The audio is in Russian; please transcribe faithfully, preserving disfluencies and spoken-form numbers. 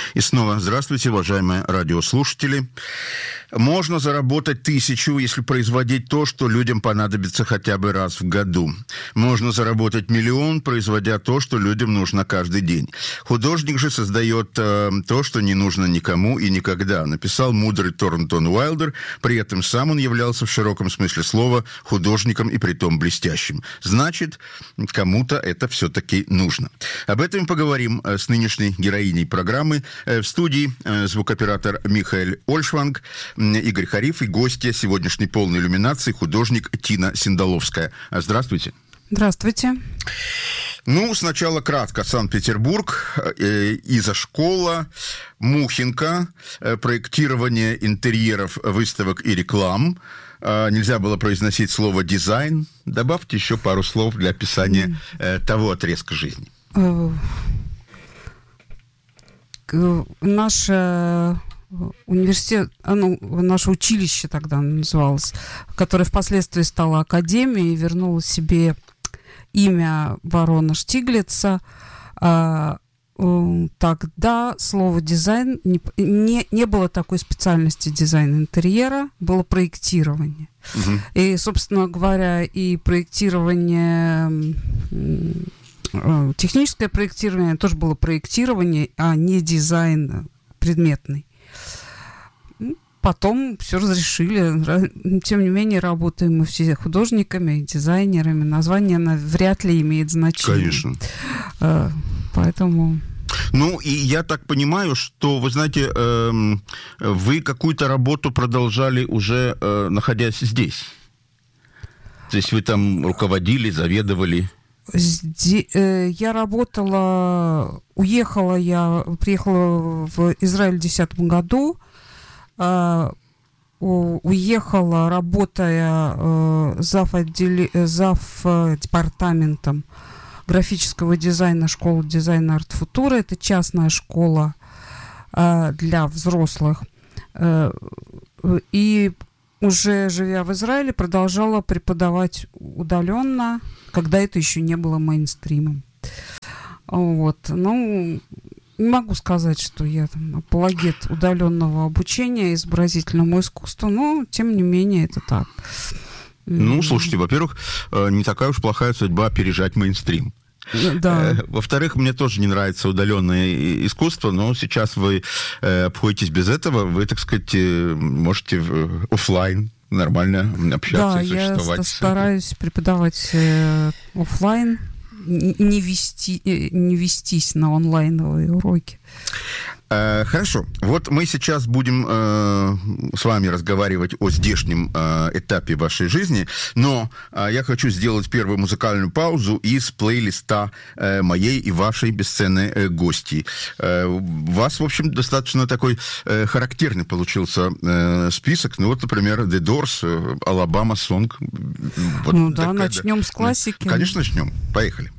И снова здравствуйте, уважаемые радиослушатели. Можно заработать тысячу, если производить то, что людям понадобится хотя бы раз в году. Можно заработать миллион, производя то, что людям нужно каждый день. Художник же создает э, то, что не нужно никому и никогда. Написал мудрый Торнтон Уайлдер, при этом сам он являлся в широком смысле слова художником и притом блестящим. Значит, кому-то это все-таки нужно. Об этом поговорим с нынешней героиней программы. В студии звукооператор Михаил Ольшванг, Игорь Хариф и гостья сегодняшней полной иллюминации художник Тина Синдаловская. Здравствуйте. Здравствуйте. Ну, сначала кратко. Санкт-Петербург, э, изо-школа, Мухинка, э, проектирование интерьеров, выставок и реклам. Э, нельзя было произносить слово «дизайн». Добавьте еще пару слов для описания э, того отрезка жизни. Наша... Университет, ну, наше училище тогда называлось, которое впоследствии стало академией, вернуло себе имя барона Штиглица. А, тогда слово «дизайн» не, не, не было такой специальности дизайн интерьера, было проектирование. Угу. И, собственно говоря, и проектирование... Техническое проектирование тоже было проектирование, а не дизайн предметный. Потом все разрешили. Тем не менее, работаем мы все художниками, дизайнерами. Название вряд ли имеет значение. Конечно. Поэтому... Ну, и я так понимаю, что, вы знаете, э, вы какую-то работу продолжали уже, э, находясь здесь. То есть вы там руководили, заведовали... Я работала, уехала я, приехала в Израиль в две тысячи десятом году, уехала, работая зав. Отдел... зав. Департаментом графического дизайна школы дизайна арт-футура. Это частная школа для взрослых. И уже живя в Израиле, продолжала преподавать удаленно, когда это еще не было мейнстримом. Вот. Ну, не могу сказать, что я там апологет удаленного обучения изобразительному искусству, но, тем не менее, это так. Ну, слушайте, во-первых, не такая уж плохая судьба опережать мейнстрим. Да. Во-вторых, мне тоже не нравится удаленное искусство, но сейчас вы обходитесь без этого, вы, так сказать, можете офлайн нормально общаться, да, и существовать. Да, я стараюсь преподавать офлайн, не, вести, не вестись на онлайновые уроки. Хорошо. Вот мы сейчас будем э, с вами разговаривать о здешнем э, этапе вашей жизни, но э, я хочу сделать первую музыкальную паузу из плейлиста э, моей и вашей бесценной э, гости. Э, у вас, в общем, достаточно такой э, характерный получился э, список. Ну вот, например, The Doors, э, Alabama Song. Вот ну да, такая, начнем да. с классики. Конечно, начнем. Поехали.